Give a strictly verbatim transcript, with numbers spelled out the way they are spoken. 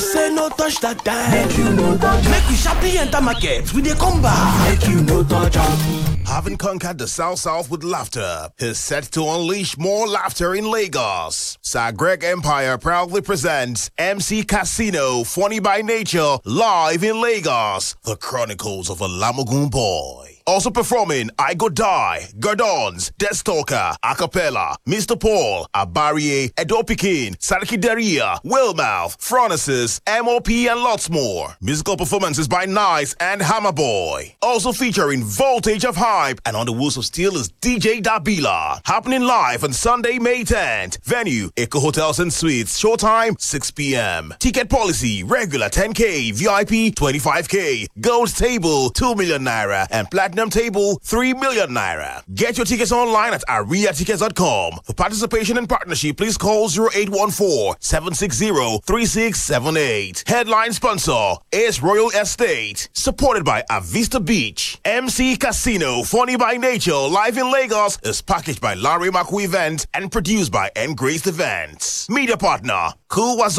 say no touch that time. Make you no touch. Make we sharply enter market. We dey come back. Make you no touch am. Having conquered the South South with laughter, he's set to unleash more laughter in Lagos. Sir Greg Empire proudly presents M C Casino, Funny by Nature, live in Lagos. The Chronicles of a Lamogoon Boy. Also performing I Go Die, Gardons, Deathstalker, Acapella, Mister Paul, Abarie, Edo Pikin, Sarki Daria, Willmouth, Phronesis, M O P, and lots more. Musical performances by Nice and Hammerboy. Also featuring Voltage of Hype, and on the Wheels of Steel is D J Dabila. Happening live on Sunday, May tenth. Venue, Echo Hotels and Suites. Showtime, six p.m. Ticket policy, regular ten K, V I P twenty-five K, Gold Table two million Naira, and Platinum Table three million Naira. Get your tickets online at aria tickets dot com. For participation and partnership, please call zero eight one four, seven six zero, three six seven eight. Headline sponsor, Ace Royal Estate. Supported by Avista Beach. M C Casino, Funny by Nature, live in Lagos, is packaged by Larry Maku Event and produced by N Graced Events. Media partner, Cool Was